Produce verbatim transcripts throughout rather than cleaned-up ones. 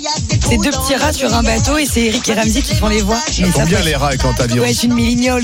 C'est deux petits rats sur un bateau et c'est Eric et Ramsey qui font les voix. Mais ça bien les rats quand t'as virus. Ouais, c'est une millennials.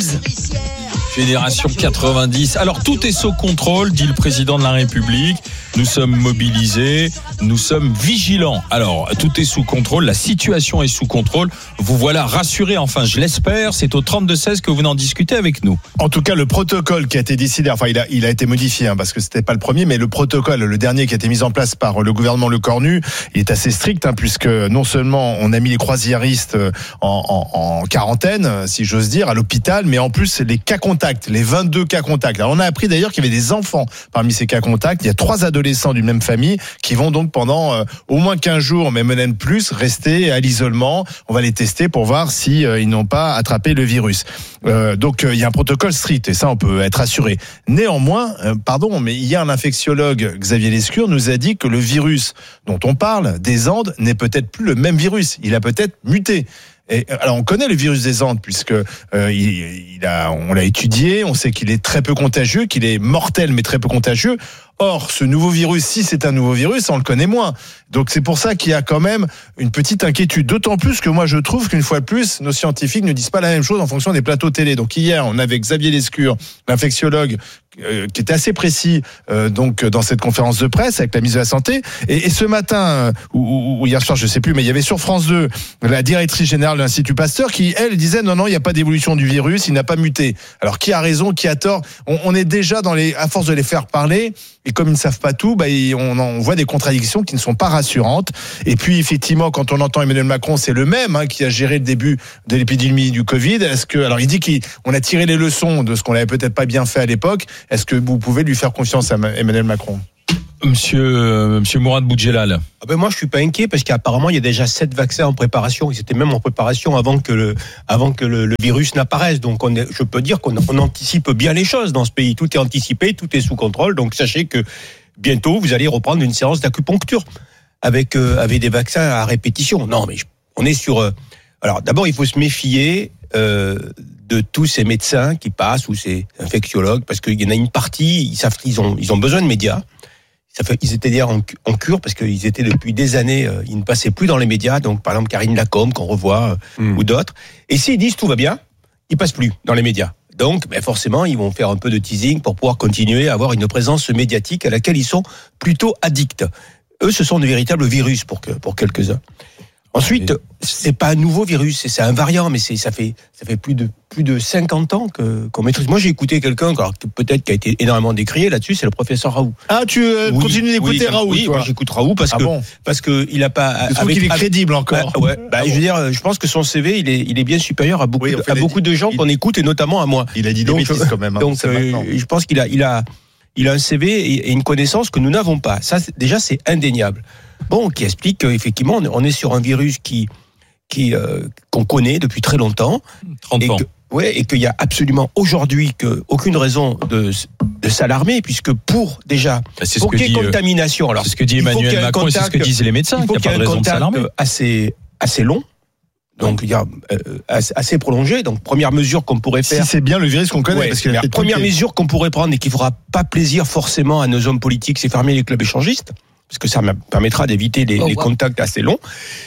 Génération quatre-vingt-dix. Alors tout est sous contrôle, dit le président de la République. Nous sommes mobilisés, nous sommes vigilants. Alors tout est sous contrôle, la situation est sous contrôle. Vous voilà rassurés, enfin je l'espère. C'est au trente-deux seize que vous en discutez avec nous. En tout cas, le protocole qui a été décidé, enfin il a, il a été modifié hein, parce que c'était pas le premier, mais le protocole, le dernier qui a été mis en place par le gouvernement Lecornu, il est assez strict hein, puisque non seulement on a mis les croisiéristes en, en, en quarantaine, si j'ose dire, à l'hôpital, mais en plus les cas contacts, les vingt-deux cas contacts. Alors on a appris d'ailleurs qu'il y avait des enfants parmi ces cas contacts. Il y a trois adolescents d'une même famille qui vont donc pendant euh, au moins quinze jours, mais même plus, rester à l'isolement. On va les tester pour voir si euh, ils n'ont pas attrapé le virus. Euh, donc euh, il y a un protocole strict et ça on peut être assuré. Néanmoins, euh, pardon, mais hier un infectiologue, Xavier Lescure, nous a dit que le virus dont on parle, des Andes, n'est peut-être plus le même virus. Il a peut-être muté. Et, alors on connaît le virus des Andes puisque euh, il, il a, on l'a étudié, on sait qu'il est très peu contagieux, qu'il est mortel mais très peu contagieux. Or, ce nouveau virus, si c'est un nouveau virus, on le connaît moins. Donc c'est pour ça qu'il y a quand même une petite inquiétude. D'autant plus que moi je trouve qu'une fois de plus, nos scientifiques ne disent pas la même chose en fonction des plateaux télé. Donc hier, on avait Xavier Lescure, l'infectiologue, euh, qui était assez précis euh, donc dans cette conférence de presse avec la ministre de la Santé. Et, et ce matin, euh, ou, ou hier soir, je sais plus, mais il y avait sur France deux la directrice générale de l'Institut Pasteur qui, elle, disait non, non, il n'y a pas d'évolution du virus, il n'a pas muté. Alors qui a raison, qui a tort? On, on est déjà dans les, à force de les faire parler. Et comme ils ne savent pas tout, bah, on, on voit des contradictions qui ne sont pas rassurantes. Et puis, effectivement, quand on entend Emmanuel Macron, c'est le même hein, qui a géré le début de l'épidémie du Covid. Est-ce que, alors, il dit qu'on a tiré les leçons de ce qu'on n'avait peut-être pas bien fait à l'époque. Est-ce que vous pouvez lui faire confiance à Emmanuel Macron? Monsieur, euh, monsieur Mourad Boudjelal. Ah ben moi je suis pas inquiet parce qu'apparemment il y a déjà sept vaccins en préparation. Ils étaient même en préparation avant que le avant que le, le virus n'apparaisse. Donc on est, je peux dire qu'on on anticipe bien les choses dans ce pays. Tout est anticipé, tout est sous contrôle. Donc sachez que bientôt vous allez reprendre une séance d'acupuncture avec euh, avec des vaccins à répétition. Non mais je, on est sur. Euh, alors d'abord il faut se méfier euh, de tous ces médecins qui passent ou ces infectiologues parce qu'il y en a une partie ils savent ils ont ils ont besoin de médias. Ça fait, ils étaient d'ailleurs en, en cure parce qu'ils étaient depuis des années, euh, ils ne passaient plus dans les médias. Donc, par exemple, Karine Lacombe, qu'on revoit, euh, mmh. ou d'autres. Et s'ils disent tout va bien, ils passent plus dans les médias. Donc, ben forcément, ils vont faire un peu de teasing pour pouvoir continuer à avoir une présence médiatique à laquelle ils sont plutôt addicts. Eux, ce sont de véritables virus pour que, pour quelques-uns. Ensuite, c'est pas un nouveau virus, c'est, c'est un variant, mais c'est, ça fait, ça fait plus de, plus de cinquante ans que, qu'on maîtrise. Moi, j'ai écouté quelqu'un, alors, peut-être qui a été énormément décrié là-dessus, c'est le professeur Raoult. Ah, tu euh, oui, continues d'écouter oui, Raoult? Oui, toi. moi, j'écoute Raoult parce ah que, bon parce que il a pas, je trouve qu'il est crédible encore. Bah, ouais, bah, ah bon. Je veux dire, je pense que son C V, il est, il est bien supérieur à beaucoup, oui, à beaucoup de gens il, qu'on écoute et notamment à moi. Il a dit des donc, bêtises quand même. Hein, donc, euh, je pense qu'il a, il a, il a un C V et une connaissance que nous n'avons pas. Ça, c'est, déjà, c'est indéniable. Bon, qui explique qu'effectivement, on est sur un virus qui, qui euh, qu'on connaît depuis très longtemps, trente ans. Que, ouais, et qu'il y a absolument aujourd'hui que aucune raison de de s'alarmer puisque pour déjà bah, c'est pour ce qu'il y ait dit, contamination, alors c'est ce que dit Emmanuel Macron, contact, et c'est ce que disent les médecins, il faut qu'il y ait un contact assez assez long. Donc il y a euh, assez prolongé. Donc première mesure qu'on pourrait faire. Si c'est bien le virus qu'on connaît, ouais, parce que la première mesure qu'on pourrait prendre et qui fera pas plaisir forcément à nos hommes politiques, c'est fermer les clubs échangistes, parce que ça permettra d'éviter les, oh, les wow. contacts assez longs.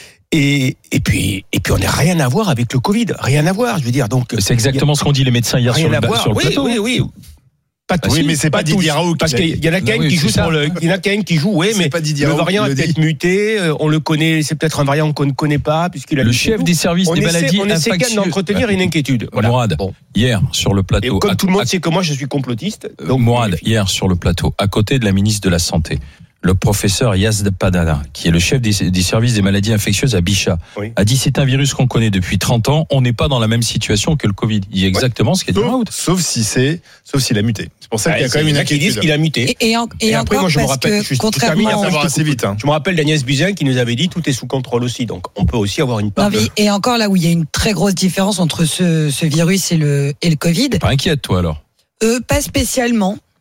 Et, et puis, et puis on n'a rien à voir avec le Covid, rien à voir. Je veux dire, donc c'est exactement a, ce qu'ont dit les médecins hier sur le, sur le oui, plateau. Oui, oui, oui. Pas tous, oui, mais c'est pas, pas Didier Raoult. Parce qu'il y en a qu'un qui joue sur le, il y en a qu'un qui joue, oui, mais le variant a peut-être muté, on le connaît, c'est peut-être un variant qu'on ne connaît pas, puisqu'il a le chef des services des maladies infectieuses. On essaie quand même d'entretenir une inquiétude. Voilà. Mourad, bon. Hier, sur le plateau. Et comme tout le monde sait que moi, je suis complotiste. Donc, Mourad, hier, sur le plateau, à côté de la ministre de la Santé, le professeur Yazd Padana, qui est le chef des, des services des maladies infectieuses à Bichat, oui. a dit c'est un virus qu'on connaît depuis trente ans, on n'est pas dans la même situation que le Covid. Il y a exactement ouais. ce qu'a dit Raoult. Sauf si c'est, sauf s'il a muté. C'est pour ça ah, qu'il y a quand même une inquiétude. Ils disent qu'il a muté. Et, et, en, et, et après, moi, je me rappelle, je, contrairement, je, je, assez vite, hein. je me rappelle d'Agnès Buzyn qui nous avait dit tout est sous contrôle aussi. Donc, on peut aussi avoir une part. Non, mais, et encore là où il y a une très grosse différence entre ce, ce virus et le, et le Covid. Pas inquiète, toi, alors? Euh, pas spécialement.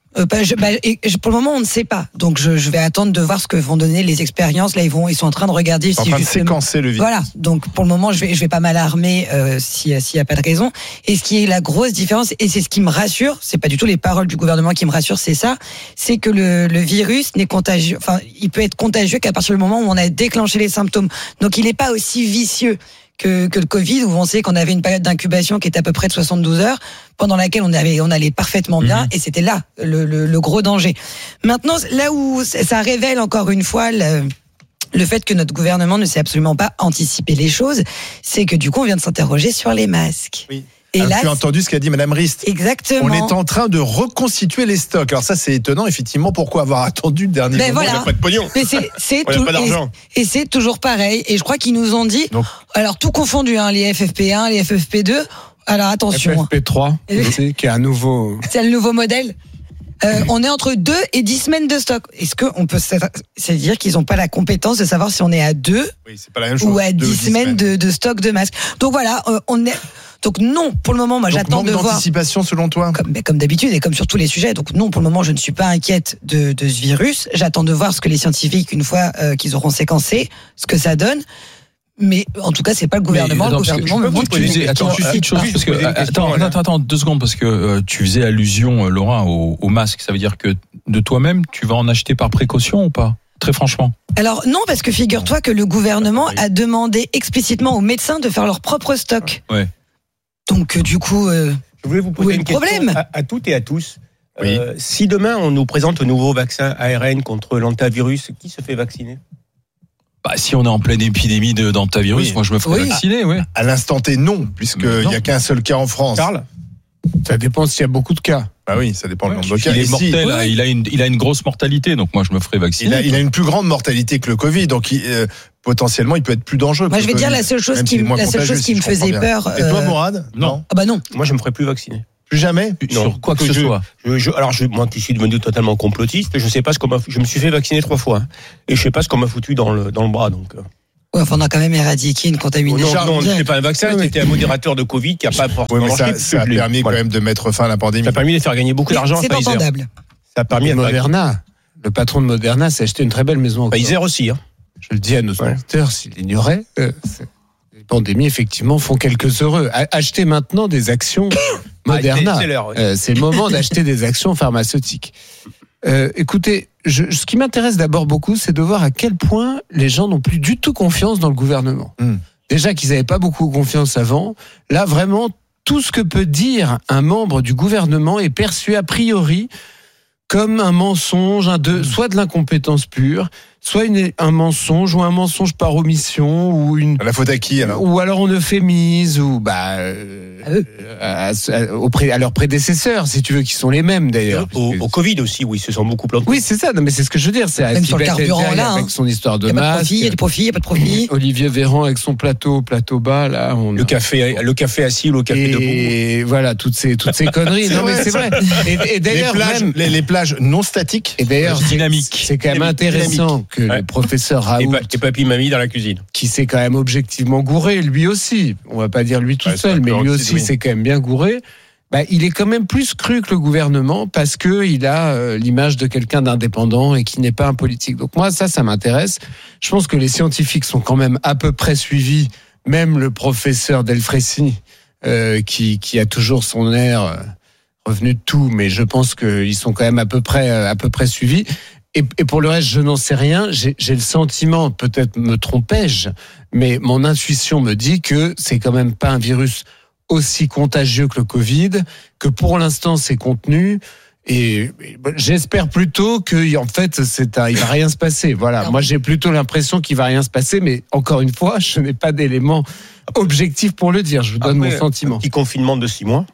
Euh, bah, je, bah, et, pour le moment, on ne sait pas. Donc, je, je vais attendre de voir ce que vont donner les expériences. Là, ils vont, ils sont en train de regarder. Ils sont si en train justement... de séquencer le virus. Voilà. Donc, pour le moment, je vais, je vais pas m'alarmer euh, si, s'il y a pas de raison. Et ce qui est la grosse différence, et c'est ce qui me rassure, c'est pas du tout les paroles du gouvernement qui me rassurent, c'est ça, c'est que le, le virus n'est contagieux. Enfin, il peut être contagieux qu'à partir du moment où on a déclenché les symptômes. Donc, il n'est pas aussi vicieux que, que le Covid, où on sait qu'on avait une période d'incubation qui était à peu près de soixante-douze heures, pendant laquelle on avait, on allait parfaitement bien, mmh. et c'était là le, le, le gros danger. Maintenant, là où ça révèle encore une fois le, le fait que notre gouvernement ne sait absolument pas anticiper les choses, c'est que du coup, on vient de s'interroger sur les masques. Oui. Et Alors, là, tu as entendu ce qu'a dit Madame Rist. Exactement. On est en train de reconstituer les stocks. Alors ça, c'est étonnant, effectivement. Pourquoi avoir attendu le dernier ben moment? voilà. Il n'y a pas de pognon. Mais c'est, c'est Il n'y a tout, pas d'argent. Et, et c'est toujours pareil. Et je crois qu'ils nous ont dit, Donc, alors tout confondu, hein, les F F P un, les F F P deux. Alors attention. F F P trois, c'est qui est un nouveau. C'est le nouveau modèle. Euh, on est entre deux et dix semaines de stock. Est-ce qu'on peut, c'est-à-dire qu'ils n'ont pas la compétence de savoir si on est à deux oui, c'est pas la même chose, ou à deux dix ou dix semaines semaines. de, de stock de masques. Donc voilà, euh, on est. Donc non, pour le moment, moi Donc, j'attends manque de voir. d'anticipation selon toi. Comme, mais comme d'habitude et comme sur tous les sujets. Donc non, pour le moment, je ne suis pas inquiète de, de ce virus. J'attends de voir ce que les scientifiques, une fois euh, qu'ils auront séquencé, ce que ça donne. Mais en tout cas, c'est pas le gouvernement. Mais, attends, le gouvernement me montre tu faisais, attends, qu'il- une chose, parce que, attends, attends, attends, deux secondes, parce que euh, tu faisais allusion, euh, Laura, au, au masque. Ça veut dire que de toi-même, tu vas en acheter par précaution ou pas? Très franchement. Alors non, parce que figure-toi que le gouvernement a demandé explicitement aux médecins de faire leur propre stock. Ouais. Donc euh, du coup, euh, Je voulais vous Où poser est une le question problème à, à toutes et à tous. Oui. Euh, si demain on nous présente un nouveau vaccin A R N contre l'antavirus, qui se fait vacciner? Bah, si on est en pleine épidémie de d'antavirus, Oui. moi je me ferais Oui. vacciner, ouais. À l'instant T, non, puisqu'il n'y a qu'un seul cas en France. Charles? Ça dépend s'il y a beaucoup de cas. Bah oui, ça dépend du nombre de cas. Il Et est si- mortel, hein, oui. il a une, il a une grosse mortalité, donc moi je me ferais Il vacciner. a, il a une plus grande mortalité que le Covid, donc il, euh, potentiellement il peut être plus dangereux. moi que je le vais dire Covid, la seule chose même qui, s'il est me- moins la seule contagieux, chose si qui me je comprends faisait bien. peur. Et toi, euh, Mourad? Non. Ah bah non. Moi, je me ferai plus vacciner. Plus jamais? Sur quoi que ce je, soit. Je, je, alors, je, moi qui suis devenu totalement complotiste, je sais pas ce qu'on m'a. Je me suis fait vacciner trois fois, hein, et je sais pas ce qu'on m'a foutu dans le dans le bras, donc. euh. Ouais, enfin, on a quand même éradiqué une Non, contamination. non, c'était pas un vaccin, c'était un modérateur de Covid qui a pas Oui, forcément mais ça, marché, ça a puisque je l'ai- permis quand voilà. même de mettre fin à la pandémie. Ça a permis de faire gagner beaucoup d'argent à C'est Pfizer. entendable. Ça a permis à Moderna, le patron de Moderna s'est acheté une très belle maison. en Corse. Pfizer aussi, hein. Je le dis à nos Ouais. auditeurs, s'ils l'ignoraient, euh, c'est- les pandémies, effectivement, font quelques heureux. A- Acheter maintenant des actions Moderna. Ah, c'est- c'est l'heure, oui. Euh, c'est le moment d'acheter des actions pharmaceutiques. Euh, écoutez, je, ce qui m'intéresse d'abord beaucoup, c'est de voir à quel point les gens n'ont plus du tout confiance dans le gouvernement. Mm. Déjà qu'ils n'avaient pas beaucoup confiance avant. Là, vraiment, tout ce que peut dire un membre du gouvernement est perçu a priori comme un mensonge, un de, soit de l'incompétence pure, soit une, un mensonge ou un mensonge par omission ou une La faute à qui alors? ou alors on euphémise ou bah euh, À eux. à, à- au pré- à leurs prédécesseurs, si tu veux, qui sont les mêmes d'ailleurs. Au, puisque- au Covid aussi, oui, ils se sont beaucoup plantés. oui, c'est ça. Non, mais c'est ce que je veux dire. C'est Même sur le Sylvette carburant, Ndiaye là, avec hein. son histoire Il de n'y a pas de masque. profit, il y a des profits, il n'y a pas de profit. Olivier Véran avec son plateau, plateau bas, là. On Le café, le café assis ou le café debout. et voilà, toutes ces, toutes ces conneries. C'est non, mais vrai, c'est ça. vrai. Et, et Les d'ailleurs, plages, même, les, les plages non statiques. et d'ailleurs, c'est- Dynamique. c'est quand même Dynamique, intéressant que Ouais. le professeur Et, Raoult, pa- et papy mamie dans la cuisine. qui s'est quand même objectivement gouré, lui aussi. On va pas dire lui tout Ouais, c'est seul, un peu mais lui anti- aussi oui. s'est quand même bien gouré. Bah, il est quand même plus cru que le gouvernement parce que il a euh, l'image de quelqu'un d'indépendant et qui n'est pas un politique. Donc moi, ça, ça m'intéresse. Je pense que les scientifiques sont quand même à peu près suivis. Même le professeur Delfrécy, euh, qui, qui a toujours son air euh, revenu de tout, mais je pense qu'ils sont quand même à peu près, euh, à peu près suivis. Et, et pour le reste, je n'en sais rien. J'ai, j'ai le sentiment, peut-être me trompais-je, mais mon intuition me dit que c'est quand même pas un virus aussi contagieux que le Covid, que pour l'instant c'est contenu. Et, et j'espère plutôt que, en fait, c'est un, il va rien se passer. Voilà. Non. Moi, j'ai plutôt l'impression qu'il va rien se passer, mais encore une fois, je n'ai pas d'éléments objectifs pour le dire. Je vous donne Après, mon sentiment. Un petit confinement de six mois.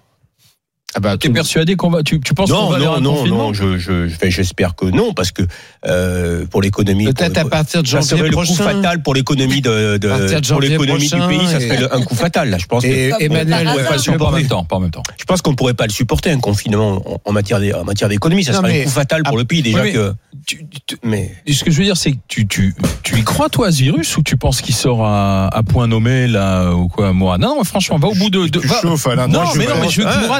Ah bah, T'es tout- persuadé qu'on va, tu, tu penses qu'on Non, va vers non, un non, confinement non, je, je, enfin, j'espère que non, parce que euh, pour l'économie. Peut-être pour- à partir de ça janvier serait le prochain. coup fatal pour l'économie de, de, À partir de pour janvier l'économie du prochain, pays, ça et- serait le- un coup fatal. Là, je pense. Et que, Emmanuel, par ouais, hasard. pas sur Pas en le même temps, pas en même temps. je pense qu'on ne pourrait pas le supporter un confinement en, en matière d'é- en matière d'économie. Ça Non, serait mais- un coup fatal pour ah, le pays déjà oui, mais- que. Tu- tu- Mais Ce que je veux dire, c'est que tu, tu, tu y crois, toi, à ce virus, ou tu penses qu'il sort à, à point nommé, là, ou quoi, moi? Non, non, franchement, va au bout de, de Tu va- chauffes, Alain. Non, Moi, je mais non, pense- mais je veux que Ah. Mourad aille au bout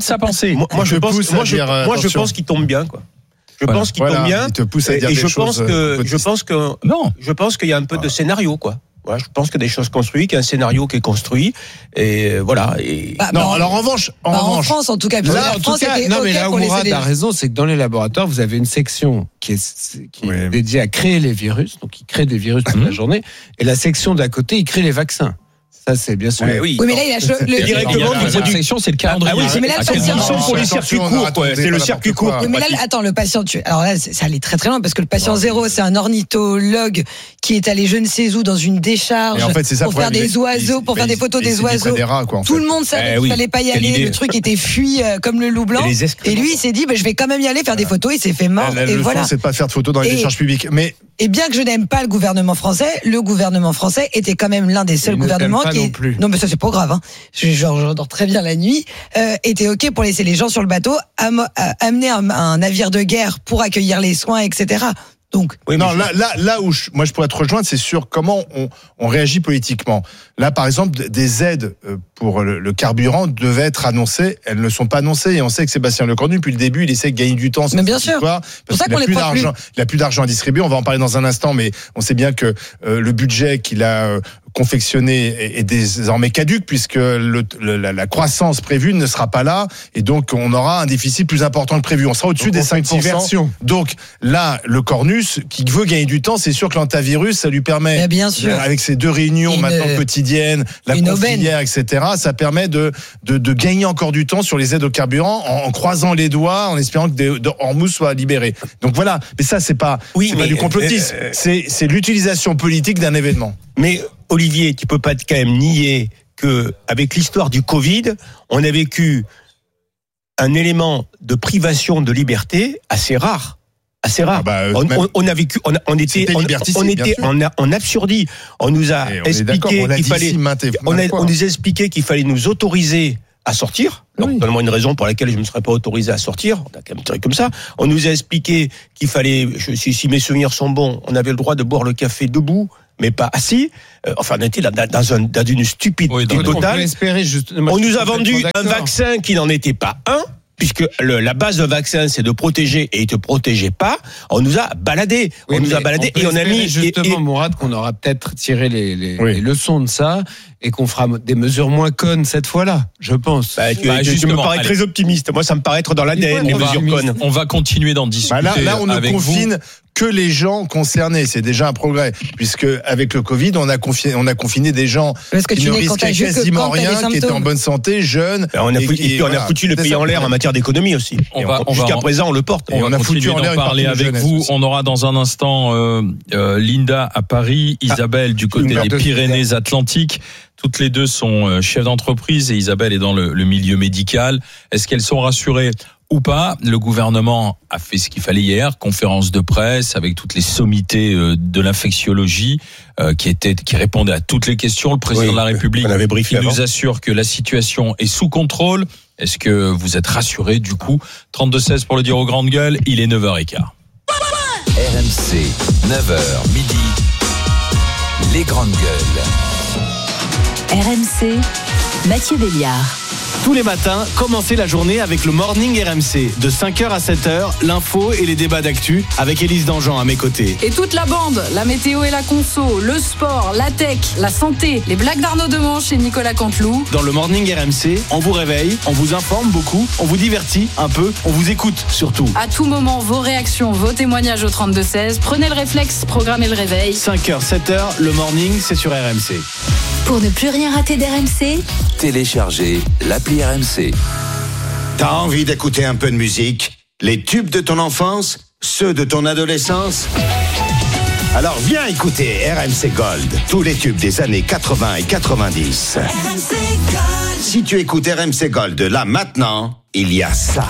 toute sa pensée. Moi, moi, je pense, pousse à moi, je, dire, euh, moi, je attention. pense qu'il tombe bien, quoi. Je Voilà. pense qu'il Voilà, tombe bien. il te pousse à dire et des je choses, pense que, euh, je pense que, Non. je pense qu'il y a un peu de scénario, quoi. Voilà, je pense qu'il y a des choses construites, qu'il y a un scénario qui est construit, et voilà. Et... Bah, Non, bah, en- alors en revanche, en bah, en revanche, France, en tout cas, parce que Là, la en tout France cas, était non, OK mais là pour où laisser Mourad les- a raison, c'est que dans les laboratoires, vous avez une section qui est, qui est Oui. dédiée à créer les virus, donc ils créent des virus toute Mhm. la journée, et la section d'à côté, ils créent les vaccins. Ça, c'est bien sûr. Ouais, oui. Oui, mais là, il a cho- le- C'est directement Il y a du la produit. section, c'est le calendrier. Ah oui, c'est- mais là, le À quel patient- moment Attention pour les attention, circuits on courts, arrête, quoi. on C'est dit le pas circuit n'importe court. quoi. Oui, mais là, attends, le patient, tu... alors là, ça allait très très loin parce que le patient zéro, c'est un ornithologue qui est allé je ne sais où dans une décharge Et en fait, c'est ça pour le faire problème. des Il- oiseaux, il- pour faire il- des photos il des s'est dit près oiseaux. des rats, quoi, en Tout fait. le monde savait Eh qu'il oui. fallait pas y Quelle aller. idée. Le truc était fui euh, comme le loup blanc. Et les escrocs. Et lui, il s'est dit, bah, je vais quand même y aller faire des photos. Il s'est fait mort. La- la Et leçon, voilà. c'est de pas faire de photos dans les Et- décharges publiques. Mais Et bien que je n'aime pas le gouvernement français, le gouvernement français était quand même l'un des seuls Il ne gouvernements t'aime pas qui non est... plus. non mais ça c'est pas grave, hein. Je, genre, je dors très bien la nuit. Euh, était ok pour laisser les gens sur le bateau, am- à- amener un, un navire de guerre pour accueillir les soins, et cetera. Donc Oui, non, mais- là, là, là où je, moi je pourrais te rejoindre, c'est sur comment on, on réagit politiquement. Là, par exemple, des aides euh, pour le, le carburant devaient être annoncées. Elles ne sont pas annoncées. Et on sait que Sébastien Lecornu, depuis le début, il essaie de gagner du temps. sur Mais bien cette sûr. histoire, pour parce ça qu'il qu'on a les plus croit plus. d'argent. Il a plus d'argent à distribuer. On va en parler dans un instant, mais on sait bien que euh, le budget qu'il a euh, confectionné est, est désormais caduque puisque le, le- la, la croissance prévue ne sera pas là et donc on aura un déficit plus important que prévu. On sera au-dessus Donc, des on fait cinq pour cent. diversion. Donc là, le Cornus, qui veut gagner du temps, c'est sûr que l'antavirus, ça lui permet, Mais bien sûr. avec ses deux réunions Une- maintenant quotidiennes, la une confilière, et cetera, ça permet de, de, de gagner encore du temps sur les aides au carburant en, en croisant les doigts, en espérant que des, de Hormuz soit libéré. Donc voilà, mais ça, c'est pas, Oui, c'est mais, pas du complotisme, euh, c'est, c'est l'utilisation politique d'un événement. Mais Olivier, tu peux pas quand même nier que avec l'histoire du Covid, on a vécu un élément de privation de liberté assez rare. Assez rare. Ah bah, euh, on, même- on- on a vécu, on, a- on était, C'était on, liberticide, on bien était sûr. en, a- en absurdie. On nous a Et on est d'accord, expliqué on l'a qu'il dit fallait, ici maintes et on, a, maintes fois. on nous a expliqué qu'il fallait nous autoriser à sortir. Donc, Oui. donne-moi une raison pour laquelle je ne me serais pas autorisé à sortir. On a quand même tiré comme ça. On nous a expliqué qu'il fallait, je, si, si mes souvenirs sont bons, on avait le droit de boire le café debout, mais pas assis. Euh, enfin, on était dans, dans, un, dans une stupidité Oui, dans le- On peut totale. espérer juste. moi, On je suis nous a vendu complètement un d'accord. vaccin qui n'en était pas un, puisque le, la base d'un vaccin, c'est de protéger, et il te protégeait pas. On nous a baladé. Oui, on nous a mais baladé peut et on a espérer mis. justement, et- et- Mourad, qu'on aura peut-être tiré les, les, Oui. les leçons de ça et qu'on fera des mesures moins connes cette fois-là, je pense. Bah, tu, Bah, tu- tu me justement, parais allez. très optimiste. Moi, ça me paraît être dans l'A D N, Il les faut être mesures optimiste. connes. On va continuer d'en discuter Bah là, là, on ne avec vous. confine que les gens concernés. C'est déjà un progrès, puisque avec le Covid, on a confiné, on a confiné des gens parce que qui tu ne n'es risquaient contagieux que quasiment quand t'as des rien, qui étaient en symptômes. bonne santé, jeunes. Ben, on a et foutu, qui- et puis on a voilà. foutu le C'est pays ça, en l'air en matière d'économie aussi. On Et va- on- on va Jusqu'à en- présent, on le porte. On, Et on va a foutu continuer en l'air d'en une parler partie de avec jeunesse vous. aussi. On aura dans un instant euh, euh, Linda à Paris, Isabelle du côté Bloomberg des de Pyrénées-Atlantiques. Toutes les deux sont euh, chefs d'entreprise et Isabelle est dans le, le milieu médical. Est-ce qu'elles sont rassurées ou pas? Le gouvernement a fait ce qu'il fallait hier, conférence de presse avec toutes les sommités euh, de l'infectiologie euh, qui étaient, qui répondaient à toutes les questions. Le président Oui, de la République on avait briefé qui avant. nous assure que la situation est sous contrôle. Est-ce que vous êtes rassurés du coup? trente-deux seize pour le dire aux grandes gueules, il est neuf heures quinze. R M C, neuf heures midi, les grandes gueules. R M C, Mathieu Béliard. Tous les matins, commencez la journée avec le Morning R M C. De cinq heures à sept heures, l'info et les débats d'actu avec Élise Dangean à mes côtés. Et toute la bande, la météo et la conso, le sport, la tech, la santé, les blagues d'Arnaud Demanche et Nicolas Canteloup. Dans le Morning R M C, on vous réveille, on vous informe beaucoup, on vous divertit un peu, on vous écoute surtout. À tout moment, vos réactions, vos témoignages au trente-deux seize. Prenez le réflexe, programmez le réveil. cinq heures, sept heures, le Morning, c'est sur R M C. Pour ne plus rien rater d'R M C, Téléchargez l'appli R M C. T'as envie d'écouter un peu de musique? Les tubes de ton enfance? Ceux de ton adolescence? Alors viens écouter R M C Gold, tous les tubes des années quatre-vingts et quatre-vingt-dix. Si tu écoutes R M C Gold là maintenant, il y a ça.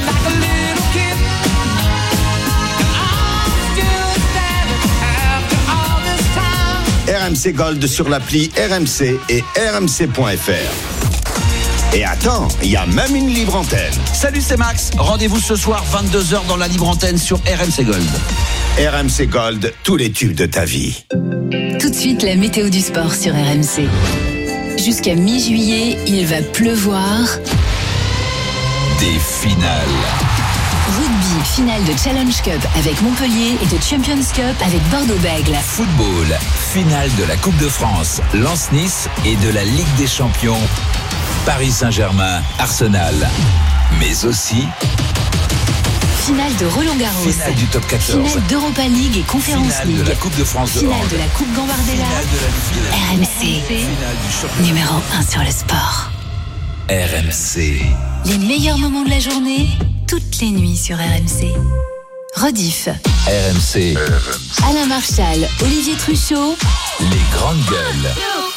R M C Gold sur l'appli R M C et R M C point F R. Et attends, il y a même une libre antenne. Salut, c'est Max. Rendez-vous ce soir vingt-deux heures dans la libre antenne sur R M C Gold. R M C Gold, tous les tubes de ta vie. tout de suite la météo du sport sur R M C. Jusqu'à mi-juillet, il va pleuvoir, des finales. Rugby, finale de Challenge Cup avec Montpellier et de Champions Cup avec Bordeaux-Bègles. Football, finale de la Coupe de France, Lens-Nice et de la Ligue des Champions, Paris Saint-Germain, Arsenal. Mais aussi finale de Roland-Garros, finale du top quatorze, finale d'Europa League et Conference finale League, de la Coupe de France de finale hand, de la Coupe Gambardella. finale de la Ligue des R M C, finale du championnat. numéro un sur le sport. R M C. Les meilleurs moments de la journée, toutes les nuits sur R M C. Rediff. R M C. Alain Marchal, Olivier Truchot. Les grandes gueules.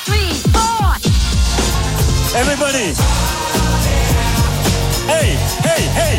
Everybody. Hey, hey, hey.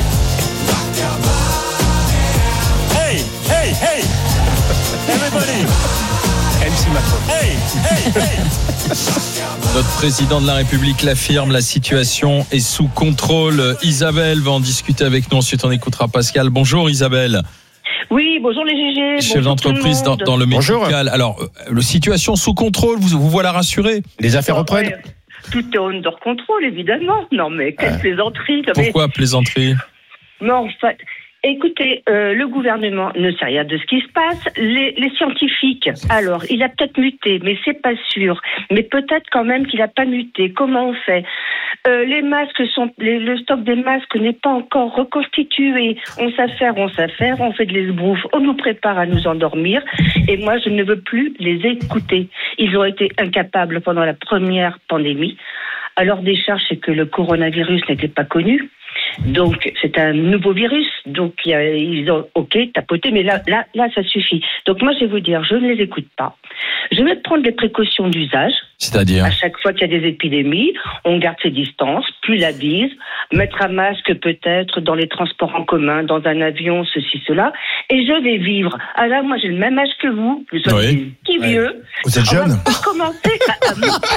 Hey, hey, hey. Everybody. M C Macron. Hey, hey, hey. Notre président de la République l'affirme, la situation est sous contrôle. Isabelle va en discuter avec nous. Ensuite, on écoutera Pascal. Bonjour Isabelle. Oui, bonjour les G G. Chef d'entreprise dans, dans le médical. Alors, euh, la situation sous contrôle, vous, vous voilà rassuré? Les affaires reprennent? Ouais, tout est under contrôle, évidemment. Non, mais quelle ouais. plaisanterie. Pourquoi mais... plaisanterie? Non, en fait... Écoutez, euh, le gouvernement ne sait rien de ce qui se passe. Les, les scientifiques, alors, il a peut-être muté, mais c'est pas sûr. Mais peut-être quand même qu'il a pas muté. Comment on fait? euh, Les masques sont, les, le stock des masques n'est pas encore reconstitué. On s'affaire, on s'affaire, on fait de l'esbrouffe, on nous prépare à nous endormir. Et moi, je ne veux plus les écouter. Ils ont été incapables pendant la première pandémie. Alors, des charges, c'est que le coronavirus n'était pas connu. Donc, c'est un nouveau virus. Donc, y a, ils ont, ok, tapoté, mais là, là, là, ça suffit. Donc, moi, je vais vous dire, je ne les écoute pas. Je vais prendre les précautions d'usage. C'est-à-dire? À chaque fois qu'il y a des épidémies, on garde ses distances, plus la bise, mettre un masque peut-être dans les transports en commun, dans un avion, ceci, cela. Et je vais vivre. Ah là, moi, j'ai le même âge que vous. Je suis oui. petit vieux. Ouais. Vous êtes jeune? On va commencer à...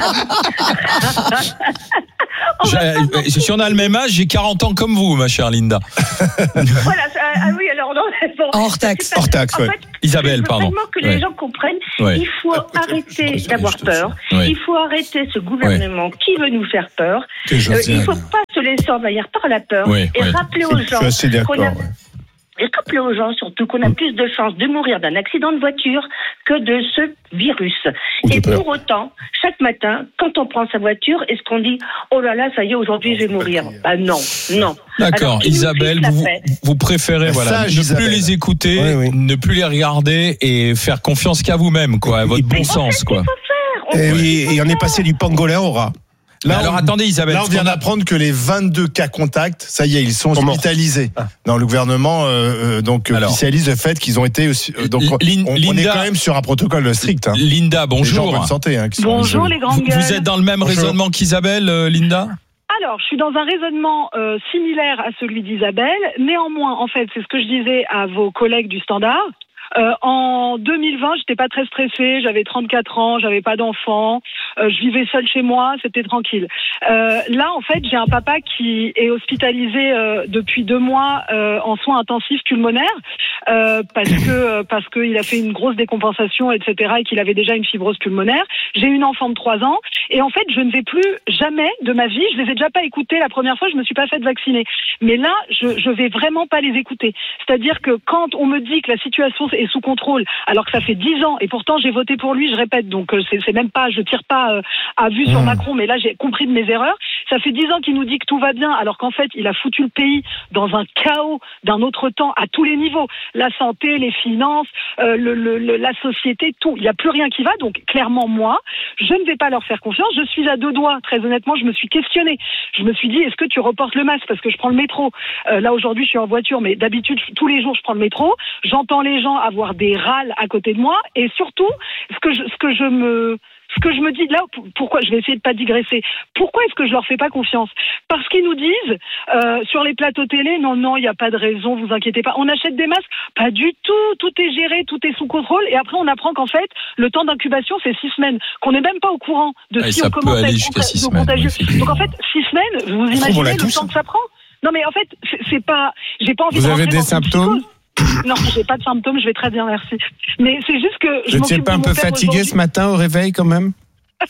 Je, si on a le même âge, j'ai quarante ans comme vous, ma chère Linda. Voilà, ah oui, alors non, bon, hors taxe. Hors taxe, ouais. En fait, Isabelle, pardon. Vraiment que ouais. les gens comprennent, ouais. il faut arrêter d'avoir peur. Ouais. Il faut arrêter ce gouvernement ouais. qui veut nous faire peur. Euh, il ne faut pas se laisser envahir par la peur ouais, et ouais. rappeler aux gens Je suis assez qu'on a... d'accord, ouais. Et rappeler aux gens surtout qu'on a plus de chances de mourir d'un accident de voiture que de ce virus. Et pour autant, chaque matin, quand on prend sa voiture, est-ce qu'on dit « Oh là là, ça y est, aujourd'hui je vais mourir ». Ah non, non. D'accord, Alors, Isabelle, vous, vous préférez voilà, sage, ne Isabelle. plus les écouter, oui, oui. ne plus les regarder et faire confiance qu'à vous-même, quoi, à votre bon sens, quoi. Et, oui, et on est passé du pangolin au rat. Là, alors on, attendez Isabelle. Là on vient d'apprendre que les vingt-deux cas contacts, ça y est, ils sont hospitalisés. Ah. Non, le gouvernement euh, donc alors, officialise le fait qu'ils ont été aussi, euh, donc Lin, on, Linda, on est quand même sur un protocole strict. Hein. Linda, bonjour. Les gens en bonne santé, hein, qui sont bonjour les grandes gueules. Vous, vous êtes dans le même bonjour. raisonnement qu'Isabelle, euh, Linda? Alors, je suis dans un raisonnement euh, similaire à celui d'Isabelle. Néanmoins, en fait, c'est ce que je disais à vos collègues du Standard. Euh, en deux mille vingt, j'étais pas très stressée, j'avais trente-quatre ans, j'avais pas d'enfant, euh, je vivais seule chez moi, c'était tranquille. Euh, là, en fait, j'ai un papa qui est hospitalisé euh, depuis deux mois euh, en soins intensifs pulmonaires euh, parce que euh, parce qu'il a fait une grosse décompensation, et cetera, et qu'il avait déjà une fibrose pulmonaire. J'ai une enfant de trois ans et en fait, je ne vais plus jamais de ma vie. Je les ai déjà pas écoutés la première fois, je me suis pas faite vacciner. Mais là, je je vais vraiment pas les écouter. C'est-à-dire que quand on me dit que la situation est sous contrôle, alors que ça fait dix ans, et pourtant j'ai voté pour lui, je répète, donc euh, c'est, c'est même pas, je tire pas euh, à vue sur mmh. Macron, mais là j'ai compris de mes erreurs. Ça fait dix ans qu'il nous dit que tout va bien, alors qu'en fait il a foutu le pays dans un chaos d'un autre temps à tous les niveaux, la santé, les finances, euh, le, le, le, la société, tout. Il n'y a plus rien qui va, donc clairement moi, je ne vais pas leur faire confiance. Je suis à deux doigts, très honnêtement, je me suis questionnée. Je me suis dit, est-ce que tu reportes le masque parce que je prends le métro. Euh, là aujourd'hui je suis en voiture, mais d'habitude tous les jours je prends le métro. J'entends les gens avoir des râles à côté de moi, et surtout ce que je, ce que je me ce que je me dis là, pourquoi je vais essayer de pas digresser, pourquoi est-ce que je leur fais pas confiance? Parce qu'ils nous disent euh, sur les plateaux télé, non non, il y a pas de raison, vous inquiétez pas, on achète des masques, pas du tout, tout est géré, tout est sous contrôle, et après on apprend qu'en fait le temps d'incubation c'est six semaines, qu'on n'est même pas au courant de ah, si on commence à être contagieux. Contagieux. Donc en fait six semaines, vous imaginez le temps que ça prend? Non mais en fait c'est, c'est pas, j'ai pas envie. Vous de avez des symptômes? Non, j'ai pas de symptômes, je vais très bien, merci. Mais c'est juste que je Vous n'étiez pas un peu fatigué ce matin au réveil quand même?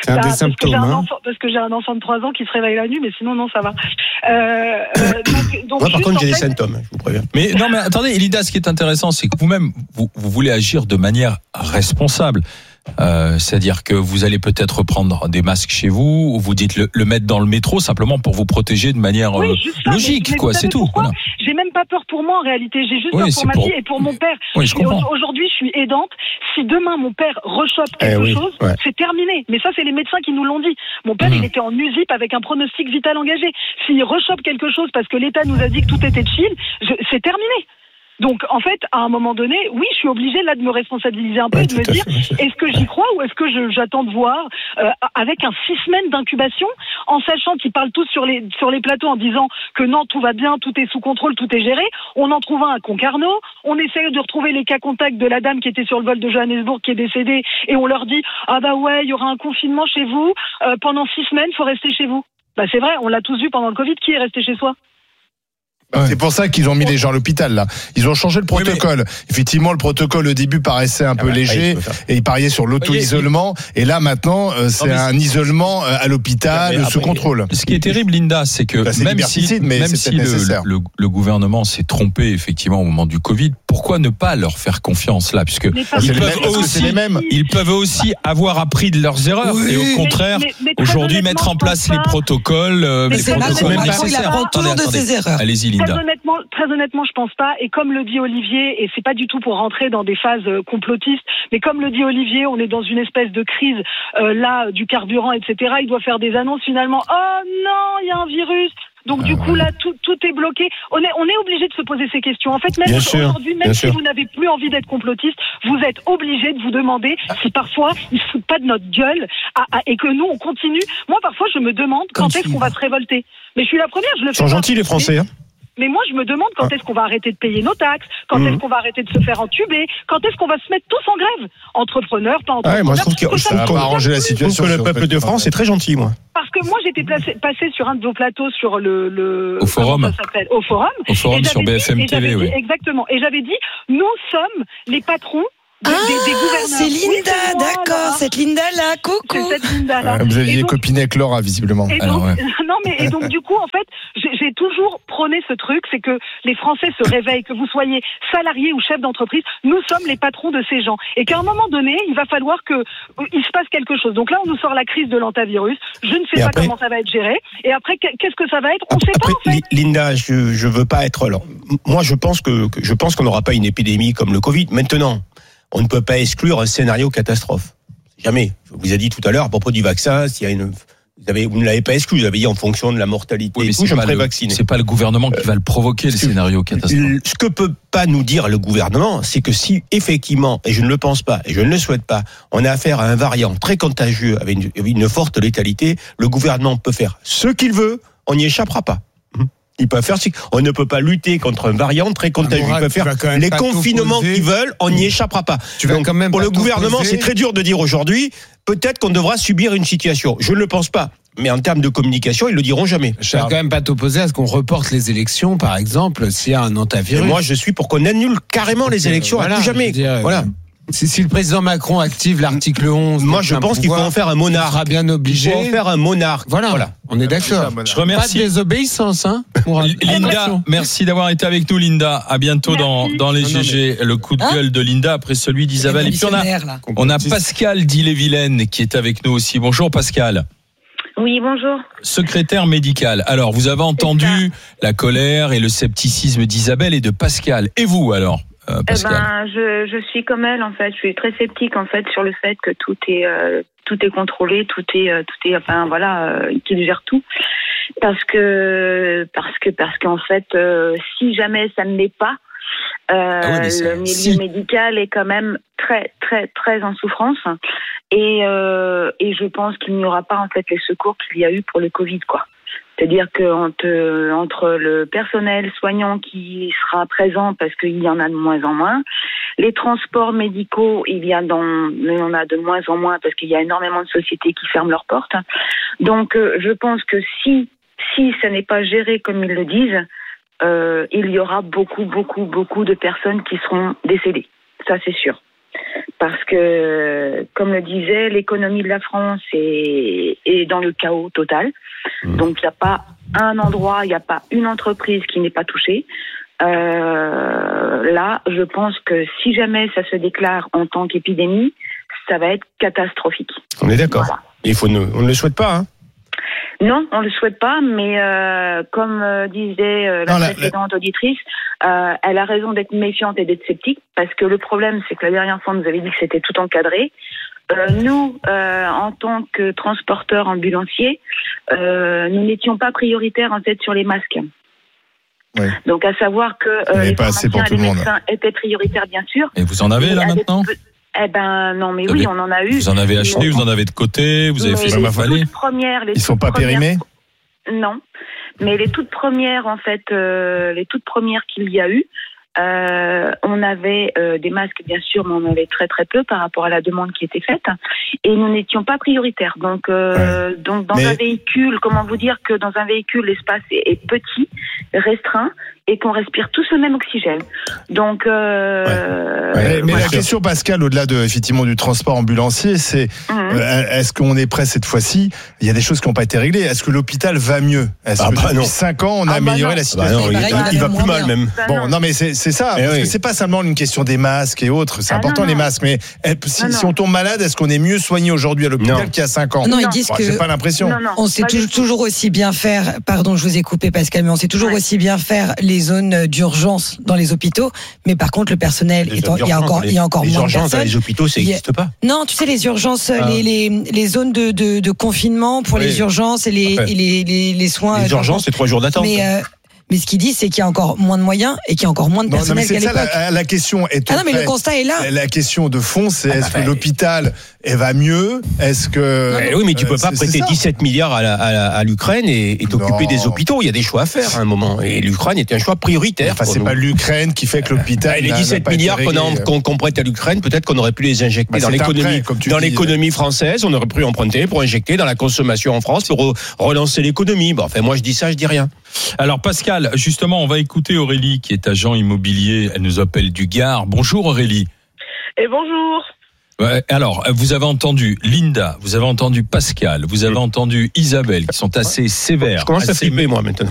C'est un Bah, des parce symptômes. Que j'ai un Hein. enfant, parce que j'ai un enfant de trois ans qui se réveille la nuit, mais sinon, non, ça va. Euh, euh, donc, donc Moi, par juste, contre, en j'ai des fait, symptômes, je vous préviens. Mais non, mais attendez, Linda, ce qui est intéressant, c'est que vous-même, vous, vous voulez agir de manière responsable. Euh, c'est-à-dire que vous allez peut-être prendre des masques chez vous, ou vous dites le, le mettre dans le métro simplement pour vous protéger de manière Oui, euh, juste ça, logique, mais- mais quoi. vous C'est savez tout. pourquoi Voilà. J'ai même pas peur pour moi en réalité, j'ai juste Oui, peur c'est pour ma pour- fille et pour mon père. Oui, je comprends. Aujourd'hui, je suis aidante. Si demain mon père rechoppe Eh quelque oui, chose, ouais. c'est terminé. Mais ça, c'est les médecins qui nous l'ont dit. Mon père, Mhm. il était en U S I P avec un pronostic vital engagé. S'il rechoppe quelque chose parce que l'État nous a dit que tout était chill, je- c'est terminé. Donc, en fait, à un moment donné, oui, je suis obligée là de me responsabiliser un peu Ouais, et de me tout à dire, fait. est-ce que j'y crois ou est-ce que je- j'attends de voir euh, avec un six semaines d'incubation, en sachant qu'ils parlent tous sur les sur les plateaux en disant que non, tout va bien, tout est sous contrôle, tout est géré. On en trouve un à Concarneau, on essaye de retrouver les cas contacts de la dame qui était sur le vol de Johannesburg qui est décédée et on leur dit ah bah ouais, il y aura un confinement chez vous euh, pendant six semaines, faut rester chez vous. Bah c'est vrai, on l'a tous vu pendant le Covid, qui est resté chez soi? C'est pour ça qu'ils ont mis les gens à l'hôpital, là. Ils ont changé le protocole. Effectivement, le protocole, au début, paraissait un peu bah, léger il faut faire. et il pariait sur l'auto-isolement. Et là, maintenant, euh, c'est mais un isolement euh, à l'hôpital, Ouais, mais sous après, contrôle. Ce qui est terrible, Linda, c'est que Bah, c'est même si, liberticide, mais même c'est si peut-être le, nécessaire. le, le gouvernement s'est trompé effectivement au moment du Covid, pourquoi ne pas leur faire confiance là, puisque Mais parce ils c'est les peuvent mêmes- parce que aussi, c'est les mêmes. ils peuvent aussi avoir appris de leurs erreurs Oui. et au contraire Mais- mais- mais très aujourd'hui honnêtement, mettre en je place pense les pas. protocoles, euh, Mais les c'est protocoles Emmanuel Macron, il nécessaires. apprend toujours de Attendez, ses attendez. erreurs. Allez-y, Très Linda. honnêtement, très honnêtement, je pense pas. Et comme le dit Olivier, et c'est pas du tout pour rentrer dans des phases euh, complotistes, mais comme le dit Olivier, on est dans une espèce de crise euh, là du carburant, et cetera. Il doit faire des annonces finalement. Oh non, il y a un virus. Donc Ah du coup là, tout, tout est bloqué. On est, on est obligé de se poser ces questions. En fait, même Bien sûr, aujourd'hui, même bien si sûr. vous n'avez plus envie d'être complotiste, vous êtes obligé de vous demander si parfois ils se foutent pas de notre gueule à- à- et que nous on continue. Moi, parfois, je me demande Comme quand est-ce qu'on va se révolter. Mais je suis la première, je le Ils fais sont pas. gentils, les Français. Hein. Mais moi, je me demande quand est-ce qu'on va arrêter de payer nos taxes, quand Mhm. est-ce qu'on va arrêter de se faire entuber, quand est-ce qu'on va se mettre tous en grève, entrepreneurs, pas Ouais, entrepreneurs. moi, je trouve que, que je ça trouve me Ça va qu'on- arranger la je trouve situation. que le si on peuple fait de pas. France est très gentil, moi. Parce que moi, j'étais placé, passée sur un de vos plateaux sur le, le Au forum. comment ça s'appelle Au forum. Au forum Et sur j'avais B F M dit- et j'avais T V, dit- oui. Exactement. Et j'avais dit, nous sommes les patrons de- Ah, des, des gouverneurs. c'est Oui, Linda, c'est moi, d'accord, là. cette Linda-là, C'est coucou. cette Linda-là. Euh, Vous Et aviez donc- copiné avec Laura, visiblement. Et Alors, donc, ouais. non mais et donc du coup en fait j'ai j'ai toujours prôné ce truc, c'est que les Français se réveillent, que vous soyez salarié ou chef d'entreprise, nous sommes les patrons de ces gens et qu'à un moment donné il va falloir que euh, il se passe quelque chose. Donc là on nous sort la crise de l'antavirus, je ne sais Et pas après- comment ça va être géré et après qu'est- qu'est-ce que ça va être, on ne sait Après, pas en fait. Li- Linda, je je veux pas être. Alors, m- moi, je pense que, que- je pense qu'on n'aura pas une épidémie comme le Covid. Maintenant, on ne peut pas exclure un scénario catastrophe. Jamais. Je vous ai dit tout à l'heure à propos du vaccin, s'il y a une, vous avez, vous ne l'avez pas exclu. Vous avez dit en fonction de la mortalité. Oui, mais et tout, c'est je me pas, ferai le, vacciner. c'est pas le gouvernement qui va le provoquer, le parce que- scénario catastrophe. Le- Ce que peut pas nous dire le gouvernement, c'est que si effectivement, et je ne le pense pas, et je ne le souhaite pas, on a affaire à un variant très contagieux avec une, avec une forte létalité, le gouvernement peut faire ce qu'il veut, on n'y échappera pas. Ils peuvent faire, on ne peut pas lutter contre un variant très contagieux. Mourad, Ils peuvent tu vas faire quand même les pas confinements t'opposer. qu'ils veulent, on n'y échappera pas. Tu vas Donc, quand même pour pas le gouvernement, t'opposer. c'est très dur de dire aujourd'hui, peut-être qu'on devra subir une situation. Je ne le pense pas. Mais en termes de communication, ils le diront jamais. Je vais quand même pas t'opposer à ce qu'on reporte les élections, par exemple, s'il y a un Et antivirus. moi, je suis pour qu'on annule carrément les élections Voilà, à tout je jamais. veux dire, Voilà. euh, Si, si le président Macron active l'article onze, Moi, des je pleins pense qu'il faut pouvoirs, en faire un il monarque. sera bien Il obligé. faut en faire un monarque. Voilà, on est d'accord. Je Pas remercie. de désobéissance, hein. Mourad. Linda, merci d'avoir été avec nous, Linda. À bientôt dans, dans les Non, non, G G. Le coup de Hein gueule de Linda après celui d'Isabelle. Et puis on a, Révolutionnaire, là. on a Pascal d'Ille-et-Vilaine qui est avec nous aussi. Bonjour Pascal. Oui, bonjour. Secrétaire médical. Alors, vous avez entendu la colère et le scepticisme d'Isabelle et de Pascal. Et vous alors, euh, Eh Pascal? ben, je, je suis comme elle en fait. Je suis très sceptique en fait sur le fait que tout est euh, tout est contrôlé, tout est euh, tout est enfin voilà, euh, qu'il gère tout. Parce que parce que parce qu'en fait, euh, si jamais ça ne l'est pas, euh, Ah oui, mais ça- le milieu si. médical est quand même très très très en souffrance. Et euh, et je pense qu'il n'y aura pas en fait les secours qu'il y a eu pour le Covid quoi. C'est-à-dire que entre, entre le personnel soignant qui sera présent parce qu'il y en a de moins en moins, les transports médicaux, il y, a dans, il y en a de moins en moins parce qu'il y a énormément de sociétés qui ferment leurs portes. Donc euh, je pense que si, si ça n'est pas géré comme ils le disent, euh, il y aura beaucoup, beaucoup, beaucoup de personnes qui seront décédées. Ça c'est sûr. Parce que, comme le disait, l'économie de la France est, est dans le chaos total. Mmh. Donc, il n'y a pas un endroit, il n'y a pas une entreprise qui n'est pas touchée. Euh, là, je pense que si jamais ça se déclare en tant qu'épidémie, ça va être catastrophique. On est d'accord. Voilà. Il faut ne, on ne le souhaite pas, hein. Non, on ne le souhaite pas, mais euh, comme euh, disait euh, la non, précédente la... auditrice, euh, elle a raison d'être méfiante et d'être sceptique, parce que le problème, c'est que la dernière fois, on nous avait dit que c'était tout encadré. Euh, nous, euh, en tant que transporteurs ambulanciers, euh, nous n'étions pas prioritaires en fait sur les masques. Oui. Donc, à savoir que euh, les pharmaciens et les médecins étaient prioritaires, bien sûr. Et vous en avez là maintenant ? Eh ben non, mais oui, on en a eu. Vous en avez acheté, vous en avez de côté, vous avez fait ce qu'il fallait. Premières, les Ils sont pas périmés ? Non, mais les toutes premières, en fait, euh, les toutes premières qu'il y a eu, euh, on avait euh, des masques, bien sûr, mais on en avait très très peu par rapport à la demande qui était faite, et nous n'étions pas prioritaires. Donc, euh, ouais. donc dans mais... un véhicule, comment vous dire que dans un véhicule, l'espace est, est petit, restreint, et qu'on respire tous le même oxygène. Donc, euh, ouais. Ouais, mais voilà. La question, Pascal, au-delà de effectivement du transport ambulancier, c'est mmh. euh, est-ce qu'on est prêt cette fois-ci ? Il y a des choses qui n'ont pas été réglées. Est-ce que l'hôpital va mieux ? Est-ce ah que bah depuis cinq ans, on a ah amélioré bah la situation ? Bah non, il, il, il va plus mal même. Bon, non, non mais c'est, c'est ça. Eh parce oui. que c'est pas seulement une question des masques et autres. C'est ah important non, non. les masques, mais si, si on tombe malade, est-ce qu'on est mieux soigné aujourd'hui à l'hôpital non. qu'il y a cinq ans ? Non, ils disent bon, que j'ai pas l'impression. Non, non, on sait toujours, toujours aussi bien faire. Pardon, je vous ai coupé, Pascal, mais on sait toujours ouais. aussi bien faire les zones d'urgence dans les hôpitaux, mais par contre le personnel, est en, il y a encore, les, il y a encore moins de personnes. Les urgences dans les hôpitaux, ça n'existe pas. Non, tu sais les urgences, ah. les, les les zones de de, de confinement pour oui. les urgences et les et les, les les soins. Les urgences, c'est trois jours d'attente. Mais euh, Mais ce qu'il dit, c'est qu'il y a encore moins de moyens et qu'il y a encore moins de personnel qu'à l'époque. La, la question est. Ah non, mais le constat est là. La question de fond, c'est ah bah est-ce bah que bah, l'hôpital elle va mieux ? Est-ce que. Mais oui, mais tu peux pas prêter dix-sept milliards à, la, à, la, à l'Ukraine et, et t'occuper non. des hôpitaux. Il y a des choix à faire à un moment. Et l'Ukraine était un choix prioritaire. Enfin, c'est nous. Pas l'Ukraine qui fait que l'hôpital. Les dix-sept milliards qu'on, a, qu'on, qu'on prête à l'Ukraine, peut-être qu'on aurait pu les injecter bah, dans l'économie, prêt, dans dis, l'économie française. On aurait pu emprunter pour injecter dans la consommation en France pour re, relancer l'économie. Bon, enfin, moi, je dis ça, je dis rien. Alors, Pascal, justement, on va écouter Aurélie qui est agent immobilier. Elle nous appelle du Gard. Bonjour Aurélie. Et bonjour. Ouais, alors, vous avez entendu Linda, vous avez entendu Pascal, vous avez entendu Isabelle, qui sont assez sévères. Je commence à flipper, moi, maintenant.